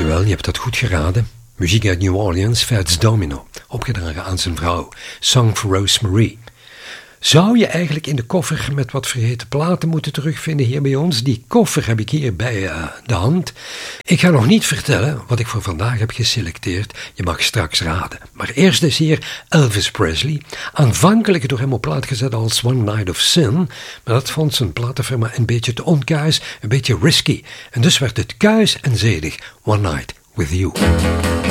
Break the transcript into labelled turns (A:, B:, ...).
A: Jawel, je hebt dat goed geraden. Muziek uit New Orleans, Fats Domino, opgedragen aan zijn vrouw. Song for Rosemary. Zou je eigenlijk in de koffer met wat vergeten platen moeten terugvinden hier bij ons? Die koffer heb ik hier bij de hand. Ik ga nog niet vertellen wat ik voor vandaag heb geselecteerd. Je mag straks raden. Maar eerst is hier Elvis Presley. Aanvankelijk door hem op plaat gezet als One Night of Sin. Maar dat vond zijn platenfirma een beetje te onkuis, een beetje risky. En dus werd het kuis en zedig One Night with You.